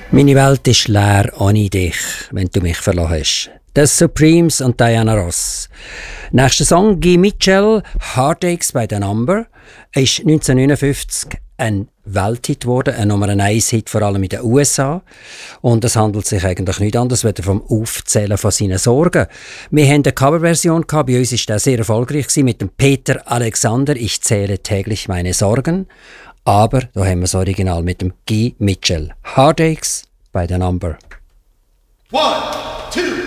Meine Welt ist leer ohne dich, wenn du mich verloren hast. The Supremes und Diana Ross. Nächster Song, Guy Mitchell, Heartaches by the Number, ist 1959 ein Welthit geworden, ein Nummer 1 Hit, vor allem in den USA. Und es handelt sich eigentlich nicht anders als vom Aufzählen von seinen Sorgen. Wir haben eine Coverversion gehabt, bei uns war der sehr erfolgreich mit dem Peter Alexander, «Ich zähle täglich meine Sorgen». Aber da haben wir das Original mit dem Guy Mitchell. Heartaches by the Number. 1, 2